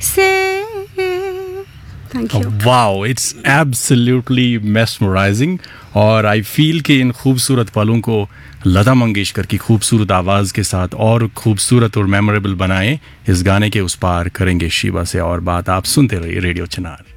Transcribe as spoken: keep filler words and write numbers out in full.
से। Thank you. Wow, it's absolutely mesmerising. और I feel कि इन खूबसूरत पलों को लता मंगेशकर की खूबसूरत आवाज़ के साथ और खूबसूरत और मेमोरेबल बनाएं। इस गाने के उस पार करेंगे शिवा से और बात। आप सुनते रहिए रेडियो चिनार।